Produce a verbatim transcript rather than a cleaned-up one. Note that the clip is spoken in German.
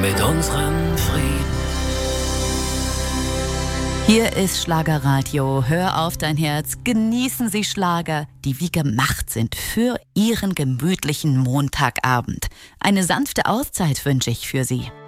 mit unserem Frieden. Hier ist Schlagerradio. Hör auf dein Herz. Genießen Sie Schlager, die wie gemacht sind für Ihren gemütlichen Montagabend. Eine sanfte Auszeit wünsche ich für Sie.